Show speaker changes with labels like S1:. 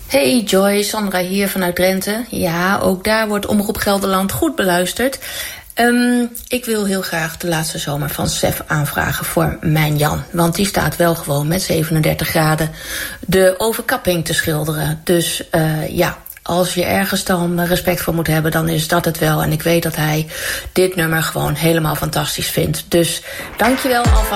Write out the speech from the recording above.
S1: Hey Joy, Sandra hier vanuit Drenthe. Ja, ook daar wordt Omroep Gelderland goed beluisterd. Ik wil heel graag de laatste zomer van Sef aanvragen voor mijn Jan. Want die staat wel gewoon met 37 graden de overkapping te schilderen. Dus ja, als je ergens dan respect voor moet hebben, dan is dat het wel. En ik weet dat hij dit nummer gewoon helemaal fantastisch vindt. Dus dankjewel alvast.